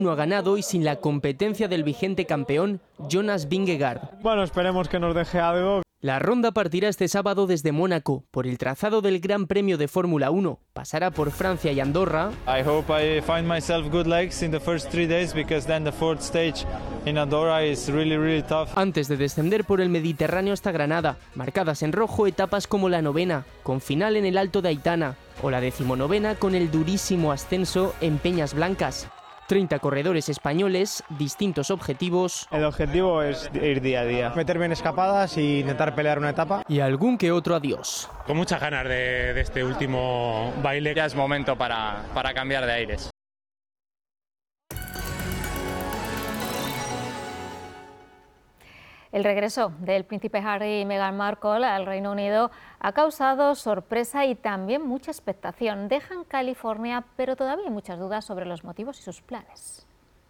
No ha ganado y sin la competencia del vigente campeón Jonas Vingegaard. Bueno, esperemos que nos deje algo. La ronda partirá este sábado desde Mónaco por el trazado del Gran Premio de Fórmula 1. Pasará por Francia y Andorra. I hope I find myself good legs in the first 3 days because then the fourth stage in Andorra is really tough. Antes de descender por el Mediterráneo hasta Granada, marcadas en rojo etapas como la 9ª, con final en el Alto de Aitana, o la 19ª con el durísimo ascenso en Peñas Blancas. 30 corredores españoles, distintos objetivos. El objetivo es ir día a día, meterme en escapadas e intentar pelear una etapa. Y algún que otro adiós. Con muchas ganas de este último baile. Ya es momento para cambiar de aires. El regreso del príncipe Harry y Meghan Markle al Reino Unido ha causado sorpresa y también mucha expectación. Dejan California, pero todavía hay muchas dudas sobre los motivos y sus planes.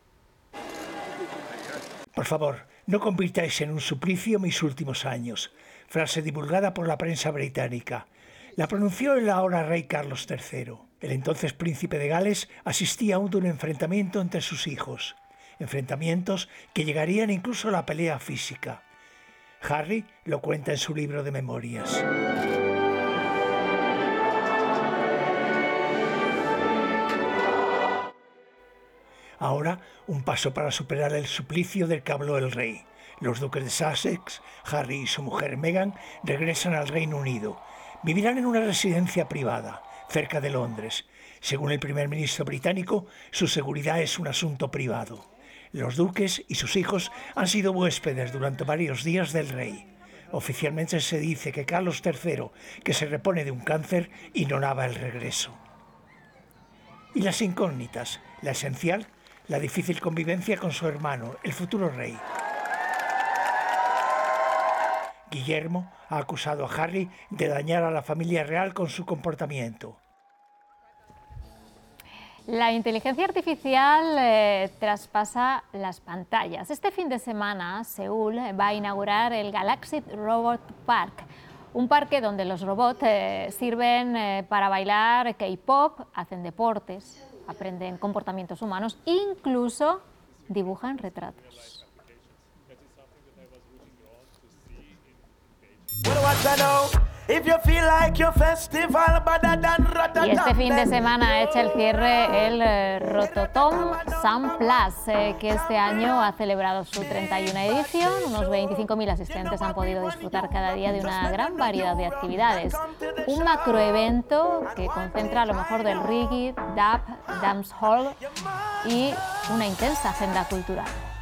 Por favor, no convirtáis en un suplicio mis últimos años. Frase divulgada por la prensa británica. La pronunció el ahora rey Carlos III. El entonces príncipe de Gales asistía aún de un enfrentamiento entre sus hijos. Enfrentamientos que llegarían incluso a la pelea física. Harry lo cuenta en su libro de memorias. Ahora, un paso para superar el suplicio del que habló el rey. Los duques de Sussex, Harry y su mujer Meghan, regresan al Reino Unido. Vivirán en una residencia privada, cerca de Londres. Según el primer ministro británico, su seguridad es un asunto privado. Los duques y sus hijos han sido huéspedes durante varios días del rey. Oficialmente se dice que Carlos III, que se repone de un cáncer, ignoraba el regreso. Y las incógnitas, la esencial, la difícil convivencia con su hermano, el futuro rey. Guillermo ha acusado a Harry de dañar a la familia real con su comportamiento. La inteligencia artificial traspasa las pantallas. Este fin de semana, Seúl va a inaugurar el Galaxy Robot Park, un parque donde los robots sirven para bailar K-pop, hacen deportes, aprenden comportamientos humanos, incluso dibujan retratos. Y este fin de semana echa el cierre el Rototom Sun Plus, que este año ha celebrado su 31ª edición. Unos 25.000 asistentes han podido disfrutar cada día de una gran variedad de actividades. Un macroevento que concentra lo mejor del reggae, dub, dancehall y una intensa agenda cultural.